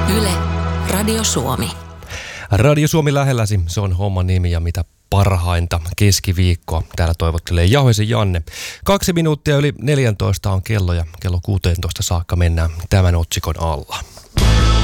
Yle, Radio Suomi. Radio Suomi lähelläsi, se on homman nimi ja mitä parhainta keskiviikkoa. Täällä toivottelee Jauhisen Janne. 2 minuuttia yli 14 on kello ja kello 16 saakka mennään tämän otsikon alla.